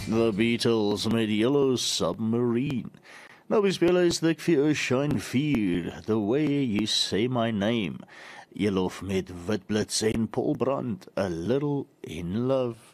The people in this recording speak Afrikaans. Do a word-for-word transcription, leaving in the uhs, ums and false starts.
The Beatles met Yellow Submarine. Nou bespeel is ek vir jou Shine vier, The Way You Say My Name. Jy lof met Wit Blits en Paul Brand, A Little in Love.